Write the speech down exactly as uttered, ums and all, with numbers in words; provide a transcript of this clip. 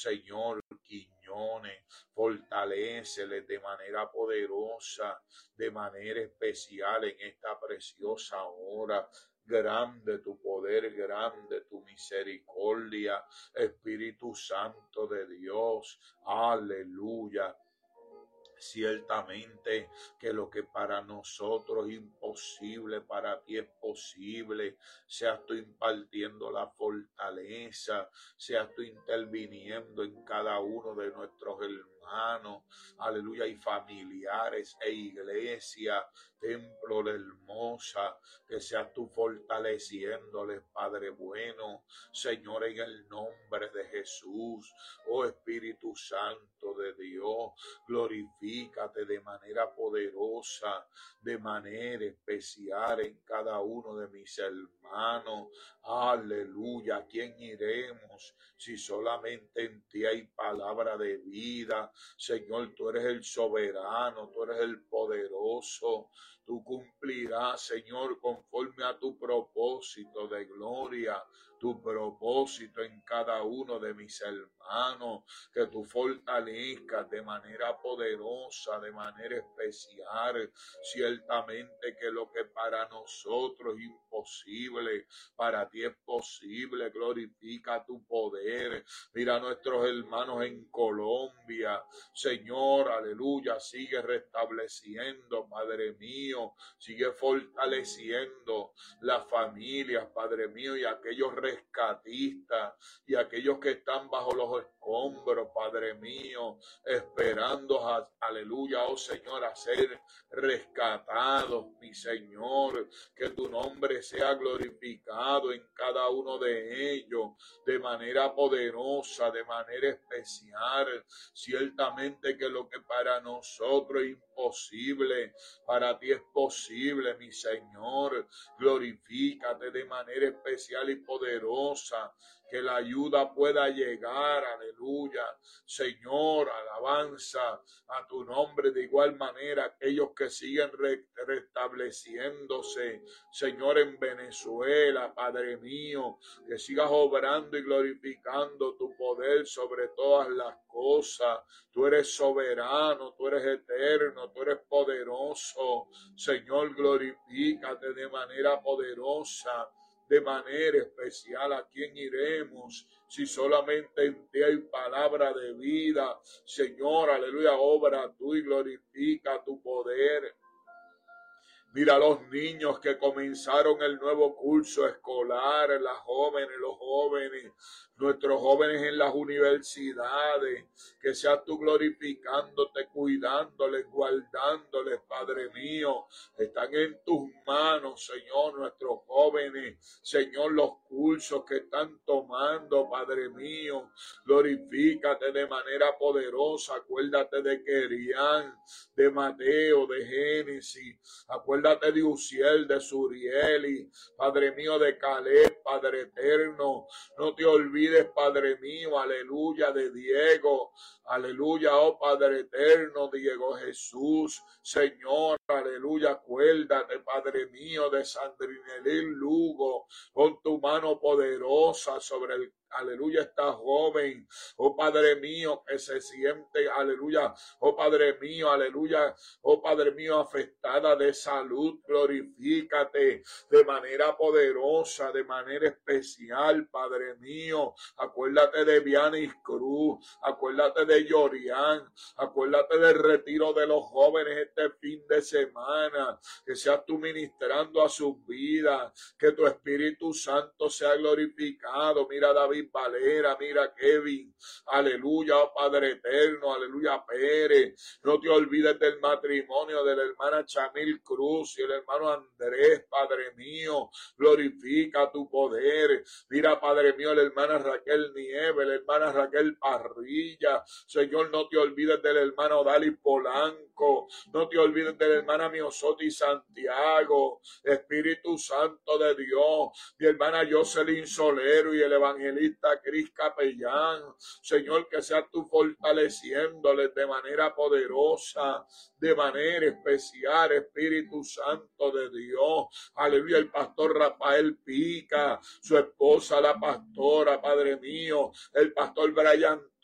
Señor Quiñones, fortalécele de manera poderosa, de manera especial en esta preciosa hora. Grande tu poder, grande tu misericordia, Espíritu Santo de Dios. Aleluya. Ciertamente que lo que para nosotros es imposible, para ti es posible. Seas tú impartiendo la fortaleza, seas tú interviniendo en cada uno de nuestros hermanos, aleluya, y familiares e iglesia, templo de hermosa, que seas tú fortaleciéndoles, Padre bueno, Señor, en el nombre de Jesús. Oh Espíritu Santo de Dios, glorifícate de manera poderosa, de manera especial en cada uno de mis hermanos. Aleluya. ¿A quién iremos si solamente en ti hay palabra de vida? Señor, tú eres el soberano, tú eres el poderoso. Tú cumplirás, Señor, conforme a tu propósito de gloria, tu propósito en cada uno de mis hermanos, que tú fortalezcas de manera poderosa, de manera especial. Ciertamente que lo que para nosotros es imposible, para ti es posible. Glorifica tu poder. Mira a nuestros hermanos en Colombia, Señor, aleluya, sigue restableciendo, Padre mío, sigue fortaleciendo las familias, Padre mío, y aquellos rescatistas y aquellos que están bajo los escombros, Padre mío, esperando, a, aleluya, oh Señor, a ser rescatados, mi Señor, que tu nombre sea glorificado en cada uno de ellos, de manera poderosa, de manera especial. Ciertamente que lo que para nosotros es imposible, para ti es posible, mi Señor. Glorifícate de manera especial y poderosa, que la ayuda pueda llegar, aleluya. Señor, alabanza a tu nombre. De igual manera, aquellos que siguen re restableciéndose, Señor, en Venezuela, Padre mío, que sigas obrando y glorificando tu poder sobre todas las cosas. Tú eres soberano, tú eres eterno, tú eres poderoso. Señor, glorifícate de manera poderosa, de manera especial. ¿A quién iremos si solamente en ti hay palabra de vida? Señor, aleluya, obra tú y glorifica tu poder. Mira a los niños que comenzaron el nuevo curso escolar, las jóvenes, los jóvenes, nuestros jóvenes en las universidades, que seas tú glorificándote, cuidándoles, guardándoles, Padre mío. Están en tus manos, Señor, nuestros jóvenes, Señor, los cursos que están tomando, Padre mío. Glorifícate de manera poderosa. Acuérdate de Querián, de Mateo, de Génesis. Acuérdate de Uziel, de Surieli, Padre mío, de Caleb, Padre eterno. No te olvides, Padre mío, aleluya, de Diego, aleluya, oh Padre eterno, Diego Jesús, Señor, aleluya. Acuérdate, Padre mío, de Sandrinelín Lugo, con tu mano poderosa sobre el aleluya, esta joven, oh Padre mío, que se siente, aleluya, oh Padre mío, aleluya, oh Padre mío, afectada de salud. Glorifícate de manera poderosa, de manera especial, Padre mío. Acuérdate de Vianis Cruz, acuérdate de Yorián, acuérdate del retiro de los jóvenes este fin de semana, que seas tú ministrando a sus vidas, que tu Espíritu Santo sea glorificado. Mira David Valera, mira Kevin, aleluya, oh Padre eterno, aleluya, Pérez. No te olvides del matrimonio de la hermana Chamil Cruz y el hermano Andrés, Padre mío. Glorifica tu poder. Mira, Padre mío, la hermana Raquel Nieves, la hermana Raquel Parrilla. Señor, no te olvides del hermano Dali Polanco. No te olvides de la hermana Miosoti Santiago. Espíritu Santo de Dios, mi hermana Jocelyn Solero y el evangelista Cris Capellán. Señor, que seas tú fortaleciéndoles de manera poderosa, de manera especial, Espíritu Santo de Dios. Aleluya, el pastor Rafael Pica, su esposa la pastora, Padre mío, el pastor Brian